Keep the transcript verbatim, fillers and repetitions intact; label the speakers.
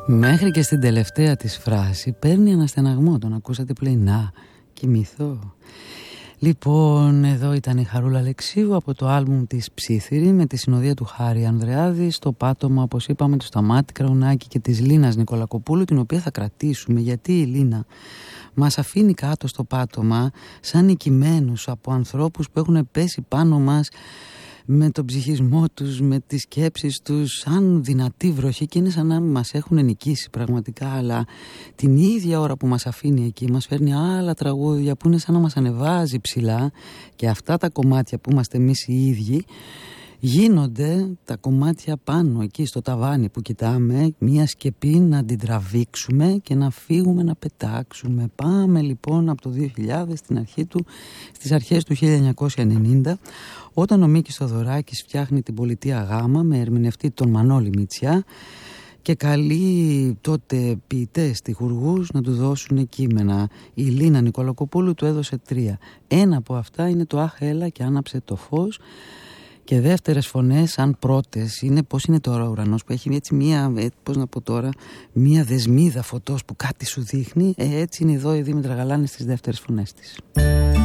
Speaker 1: Μέχρι και στην τελευταία της φράση παίρνει αναστεναγμό. Τον ακούσατε που λέει να κοιμηθώ. Λοιπόν, εδώ ήταν η Χαρούλα Αλεξίου από το άλμπουμ της Ψήθυρη με τη συνοδεία του Χάρη Ανδρεάδη στο πάτωμα, όπως είπαμε, του Σταμάτη Κραουνάκη και της Λίνας Νικολακοπούλου, την οποία θα κρατήσουμε γιατί η Λίνα μας αφήνει κάτω στο πάτωμα σαν νικημένους από ανθρώπους που έχουν πέσει πάνω μας με τον ψυχισμό τους, με τις σκέψεις τους, σαν δυνατή βροχή, και είναι σαν να μας έχουν νικήσει πραγματικά, αλλά την ίδια ώρα που μας αφήνει εκεί μας φέρνει άλλα τραγούδια που είναι σαν να μας ανεβάζει ψηλά, και αυτά τα κομμάτια που είμαστε εμείς οι ίδιοι γίνονται τα κομμάτια πάνω εκεί στο ταβάνι που κοιτάμε, μια σκεπή να την τραβήξουμε και να φύγουμε να πετάξουμε. Πάμε λοιπόν από το δύο χιλιάδες στην αρχή του, στις αρχές του χίλια εννιακόσια ενενήντα, όταν ο Μίκης Θοδωράκης φτιάχνει την Πολιτεία Γάμα με ερμηνευτή τον Μανώλη Μητσιά και καλεί τότε ποιητές, στιχουργούς να του δώσουν κείμενα. Η Λίνα Νικολακοπούλου του έδωσε τρία. Ένα από αυτά είναι το «Αχ, έλα και άναψε το φως». Και δεύτερες φωνές, σαν πρώτες, είναι πώς είναι τώρα ο ουρανός, που έχει έτσι μία, πώς να πω τώρα, μία δεσμίδα φωτός που κάτι σου δείχνει. Ε, έτσι είναι εδώ η Δήμητρα Γαλάνη στις δεύτερες φωνές της.